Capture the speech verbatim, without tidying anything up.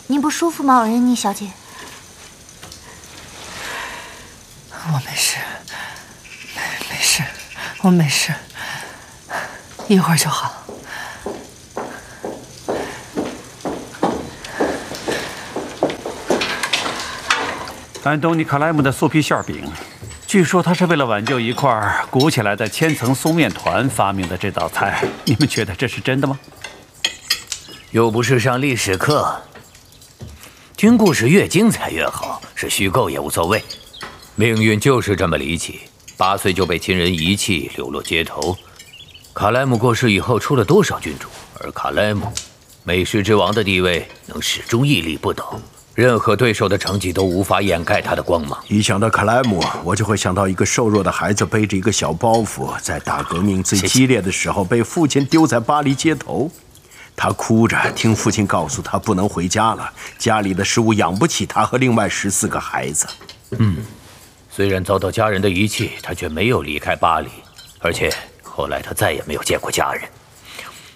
您不舒服吗，尔妮小姐？ 我没事，没没事，我没事，一会儿就好。 安东尼·卡莱姆的酥皮馅饼，据说他是为了挽救一块鼓起来的千层酥面团发明的这道菜。你们觉得这是真的吗？ 又不是上历史课，听故事越精彩越好，是虚构也无所谓。命运就是这么离奇，八岁就被亲人遗弃，流落街头。卡莱姆过世以后，出了多少君主，而卡莱姆，美食之王的地位能始终屹立不倒。 任何对手的成绩都无法掩盖他的光芒。 一想到卡莱姆，我就会想到一个瘦弱的孩子背着一个小包袱，在大革命最激烈的时候被父亲丢在巴黎街头。他哭着听父亲告诉他不能回家了，家里的食物养不起他和另外十四个孩子。 嗯，虽然遭到家人的遗弃，他却没有离开巴黎，而且后来他再也没有见过家人。